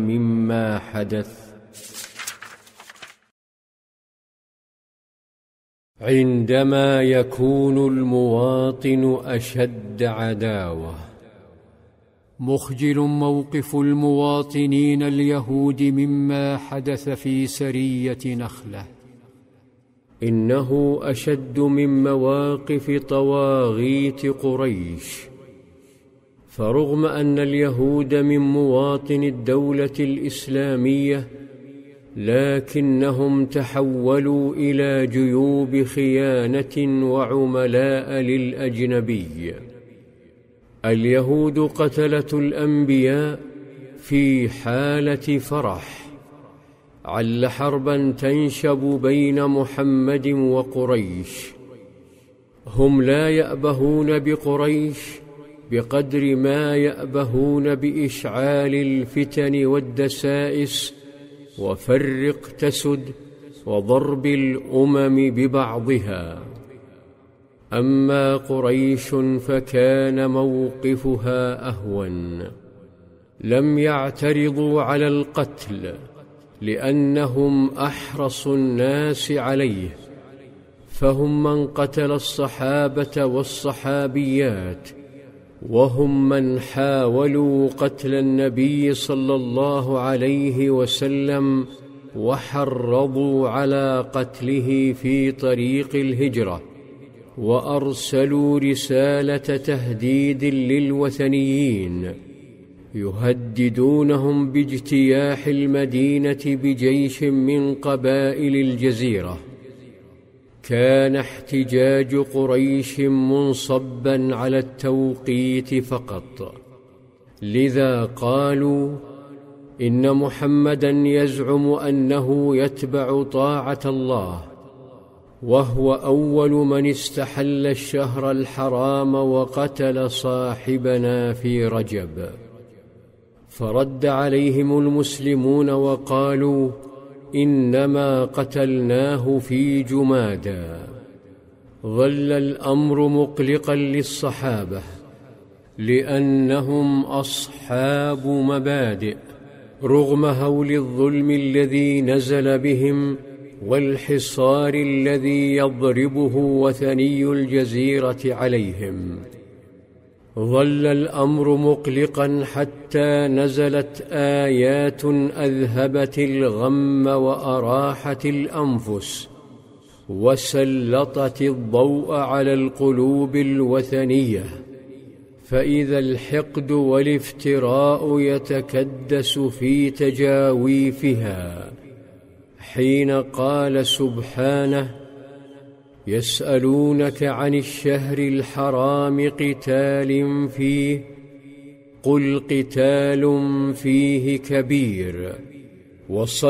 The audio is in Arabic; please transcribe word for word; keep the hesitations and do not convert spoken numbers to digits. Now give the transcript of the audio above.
مما حدث. عندما يكون المواطن أشد عداوة. مخجل موقف المواطنين اليهود مما حدث في سرية نخلة. إنه أشد من مواقف طواغيت قريش، فرغم أن اليهود من مواطن الدولة الإسلامية، لكنهم تحولوا إلى جيوب خيانة وعملاء للأجنبي. اليهود قتلة الأنبياء في حالة فرح، عل حربا تنشب بين محمد وقريش. هم لا يأبهون بقريش بقدر ما يأبهون بإشعال الفتن والدسائس وفرق تسد وضرب الأمم ببعضها. أما قريش فكان موقفها أهون، لم يعترضوا على القتل لأنهم أحرص الناس عليه، فهم من قتل الصحابة والصحابيات، وهم من حاولوا قتل النبي صلى الله عليه وسلم وحرضوا على قتله في طريق الهجرة، وأرسلوا رسالة تهديد للوثنيين يهددونهم باجتياح المدينة بجيش من قبائل الجزيرة. كان احتجاج قريش منصبا على التوقيت فقط، لذا قالوا إن محمدا يزعم أنه يتبع طاعة الله، وهو أول من استحل الشهر الحرام وقتل صاحبنا في رجب. فرد عليهم المسلمون وقالوا إنما قتلناه في جمادى. ظل الأمر مقلقا للصحابة، لأنهم أصحاب مبادئ، رغم هول الظلم الذي نزل بهم والحصار الذي يضربه وثني الجزيرة عليهم. ظل الأمر مقلقا حتى نزلت آيات أذهبت الغم وأراحت الأنفس، وسلطت الضوء على القلوب الوثنية، فإذا الحقد والافتراء يتكدس في تجاويفها، حين قال سبحانه: يسألونك عن الشهر الحرام قتال فيه قل قتال فيه كبير.